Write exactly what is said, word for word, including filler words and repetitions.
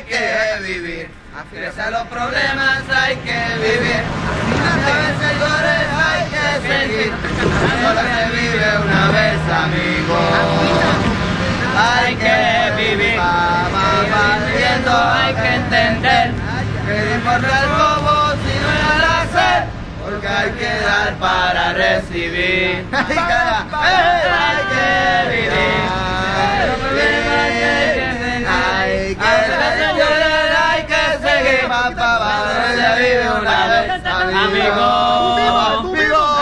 que vivir. Frente a los problemas hay que vivir. A veces llores hay que seguir. Solo se vive una vez, amigo. Hay que vivir. Va viviendo, hay que entender. Que no importa el bobo si no es al hacer. Porque hay que dar para recibir. Hay que vivir.